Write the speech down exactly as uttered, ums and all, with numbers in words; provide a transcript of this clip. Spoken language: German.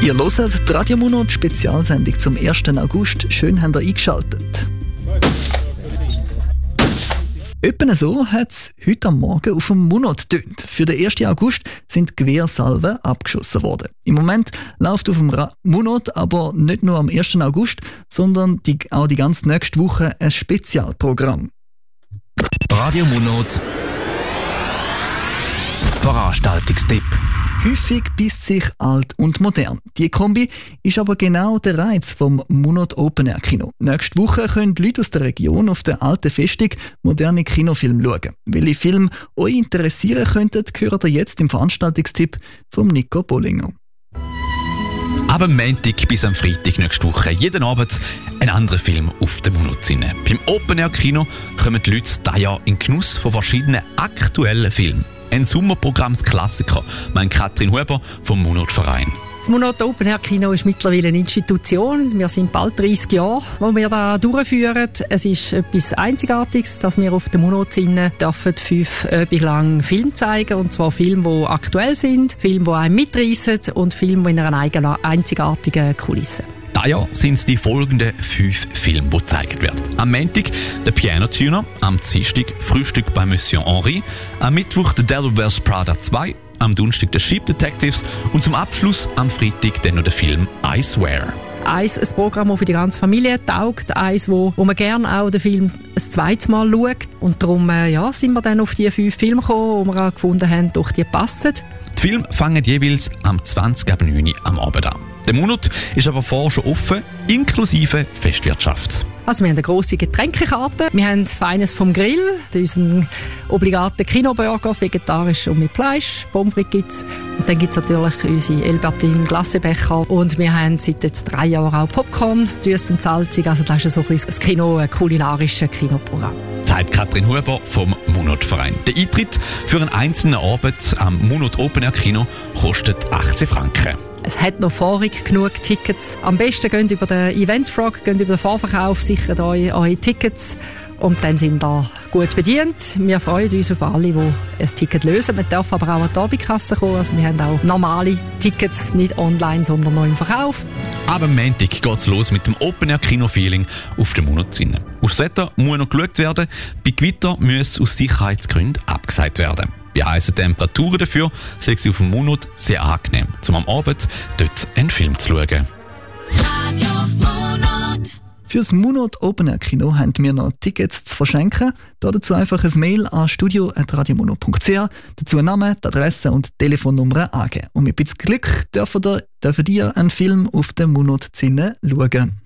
Ihr hört die Radio Munot Spezialsendung zum ersten August. Schön habt ihr eingeschaltet. Etwa so hat es heute am Morgen auf dem Munot getönt. Für den ersten August sind Gewehrsalven abgeschossen worden. Im Moment läuft auf dem Ra- Munot aber nicht nur am ersten August, sondern die, auch die ganze nächste Woche ein Spezialprogramm. Radio Munot Veranstaltungstipp. Häufig beißt sich alt und modern. Die Kombi ist aber genau der Reiz vom Munot Open Air Kino. Nächste Woche können Leute aus der Region auf der alten Festung moderne Kinofilme schauen. Welche Filme euch interessieren könnten, hört ihr jetzt im Veranstaltungstipp von Nico Bollinger. Ab am Montag bis am Freitag nächste Woche jeden Abend ein anderer Film auf dem Munot rein. Beim Open Air Kino kommen die Leute dieses Jahr in Genuss von verschiedenen aktuellen Filmen. Ein Sommerprogrammsklassiker, meint Katrin Huber vom Munot Verein. Das Munot Open Air Kino ist mittlerweile eine Institution. Wir sind bald dreißig Jahre, wo wir da durchführen. Es ist etwas Einzigartiges, dass wir auf dem Munot dürfen fünf Abende lang Filme zeigen. Und zwar Filme, die aktuell sind, Filme, die einen mitreissen und Filme in einer eigenen, einzigartigen Kulisse. Dieses Jahr sind es die folgenden fünf Filme, die gezeigt werden. Am Montag «Der Pianotuner», am Dienstag «Frühstück bei Monsieur Henri», am Mittwoch «The Devil Wears Prada zwei», am Donnerstag «The Sheep Detectives» und zum Abschluss am Freitag dann noch der Film «I Swear». Eins, ein Programm, das für die ganze Familie taugt. Eins, wo, wo man gerne auch den Film ein zweites Mal schaut. Und darum äh, ja, sind wir dann auf die fünf Filme gekommen, die wir auch gefunden haben, doch die passen. Die Filme fangen jeweils am zwanzig ab neun Uhr am Abend an. Der Munot ist aber vorher schon offen, inklusive Festwirtschaft. Also wir haben eine grosse Getränkekarte, wir haben Feines vom Grill, unseren obligaten Kinoburger, vegetarisch und mit Fleisch, Pommes frites gibt's. Und dann gibt's natürlich unsere Elbertin Glassebecher und wir haben seit jetzt drei Jahren auch Popcorn, süß und salzig, also das ist so ein bisschen das Kino, ein kulinarisches Kinoprogramm. Sagt Katrin Huber vom Munot Verein. Der Eintritt für einen einzelnen Abend am Munot Open Air Kino kostet achtzehn Franken. Es hat noch vorig genug Tickets. Am besten geht über den Eventfrog, geht über den Vorverkauf, sichert euch eure Tickets und dann sind ihr gut bedient. Wir freuen uns über alle, die ein Ticket lösen. Wir dürfen aber auch an die Abendkasse kommen. Also wir haben auch normale Tickets, nicht online, sondern noch im Verkauf. Ab am Montag geht es los mit dem Open Air Kino Feeling auf dem Munot rein. Aufs Wetter muss noch geschaut werden. Bei Gewitter muss aus Sicherheitsgründen abgesagt werden. Bei heißen Temperaturen dafür sind sie auf dem Munot sehr angenehm, um am Abend dort einen Film zu schauen. Für das Munot Open Air Kino haben wir noch Tickets zu verschenken. Dazu einfach ein Mail an studio at radiomunot punkt c h, dazu einen Namen, die Adresse und die Telefonnummer angeben. Und mit ein bisschen Glück dürfen ihr, dürfen ihr einen Film auf dem Munot schauen.